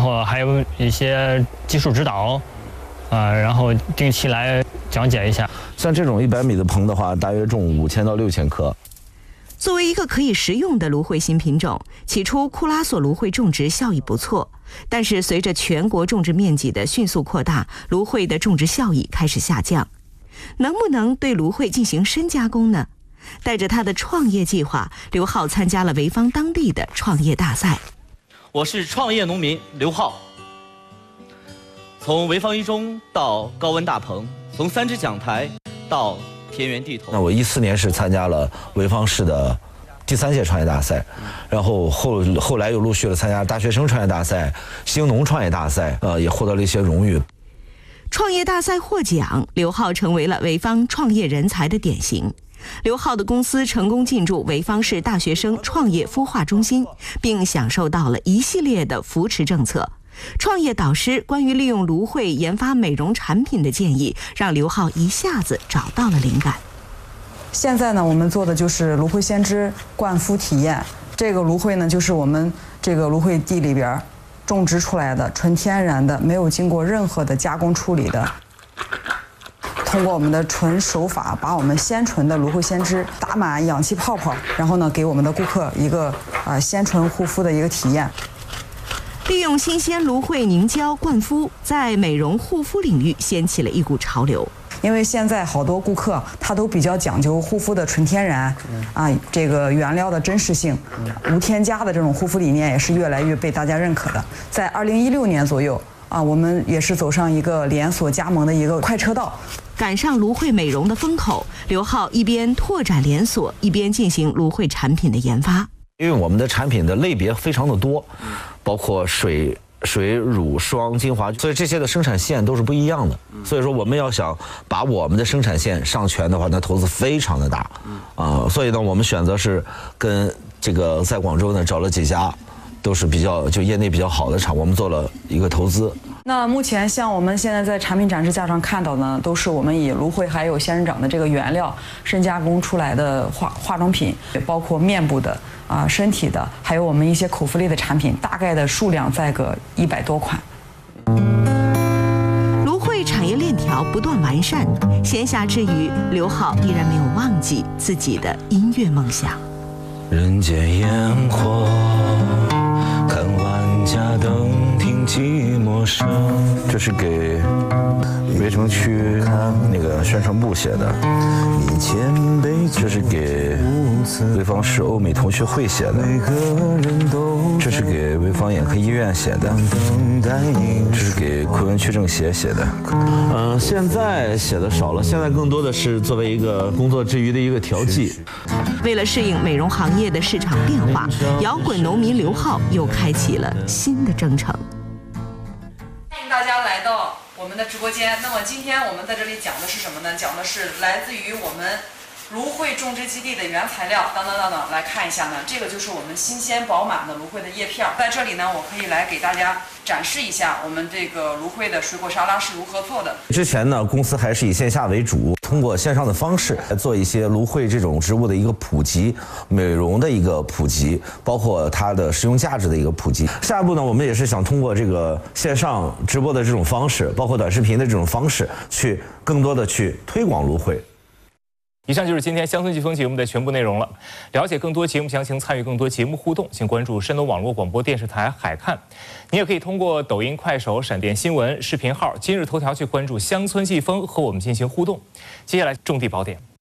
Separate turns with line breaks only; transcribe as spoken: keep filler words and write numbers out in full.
后还有一些技术指导，啊、呃，然后定期来讲解一下。
像这种一百米的棚的话，大约种五千到六千棵。
作为一个可以食用的芦荟新品种，起初库拉索芦荟种植效益不错，但是随着全国种植面积的迅速扩大，芦荟的种植效益开始下降。能不能对芦荟进行深加工呢？带着他的创业计划，刘浩参加了潍坊当地的创业大赛。
我是创业农民刘浩，从潍坊一中到高温大棚，从三支讲台到田园地头。
那我一四年是参加了潍坊市的第三届创业大赛，然后后后来又陆续的参加大学生创业大赛、兴农创业大赛，呃，也获得了一些荣誉。
创业大赛获奖，刘浩成为了潍坊创业人才的典型。刘浩的公司成功进驻潍坊市大学生创业孵化中心，并享受到了一系列的扶持政策。创业导师关于利用芦荟研发美容产品的建议，让刘浩一下子找到了灵感。
现在呢，我们做的就是芦荟鲜汁灌肤体验。这个芦荟呢，就是我们这个芦荟地里边种植出来的，纯天然的，没有经过任何的加工处理的。通过我们的纯手法，把我们鲜纯的芦荟鲜汁打满氧气泡泡，然后呢，给我们的顾客一个啊、呃、鲜纯护肤的一个体验。
利用新鲜芦荟凝胶灌肤，在美容护肤领域掀起了一股潮流。
因为现在好多顾客他都比较讲究护肤的纯天然，啊，这个原料的真实性，无添加的这种护肤理念也是越来越被大家认可的。在二零一六年左右啊，我们也是走上一个连锁加盟的一个快车道。
赶上芦荟美容的风口，刘浩一边拓展连锁，一边进行芦荟产品的研发。
因为我们的产品的类别非常的多，包括水、水、乳、霜、精华，所以这些的生产线都是不一样的。所以说，我们要想把我们的生产线上全的话，那投资非常的大，啊、呃，所以呢，我们选择是跟这个在广州呢找了几家，都是比较就业内比较好的厂，我们做了一个投资。
那目前像我们现在在产品展示架上看到呢，都是我们以芦荟还有仙人掌的这个原料深加工出来的化化妆品，也包括面部的啊、身体的，还有我们一些口服类的产品，大概的数量在个一百多款。
芦荟产业链条不断完善，闲暇之余，刘浩依然没有忘记自己的音乐梦想。
人间烟火，看万家灯，听寂寞声。
这是给苇城区那个宣传部写的，这是给潍坊市欧美同学会写的，这是给潍坊眼科医院写的，这是给昆仑区政协写的。嗯、呃，现在写的少了，现在更多的是作为一个工作之余的一个调剂。
为了适应美容行业的市场变化，摇滚农民刘浩又开启了新的征程。
欢迎大家来到我们的直播间。那么今天我们在这里讲的是什么呢？讲的是来自于我们芦荟种植基地的原材料。等等等等，来看一下呢，这个就是我们新鲜饱满的芦荟的叶片。在这里呢，我可以来给大家展示一下我们这个芦荟的水果沙拉是如何做的。
之前呢，公司还是以线下为主，通过线上的方式来做一些芦荟这种植物的一个普及、美容的一个普及，包括它的实用价值的一个普及。下一步呢，我们也是想通过这个线上直播的这种方式，包括短视频的这种方式，去更多的去推广芦荟。
以上就是今天乡村季风节目的全部内容了。了解更多节目详情，参与更多节目互动，请关注山东网络广播电视台海看。你也可以通过抖音、快手、闪电新闻视频号、今日头条去关注乡村季风，和我们进行互动。接下来种地宝典。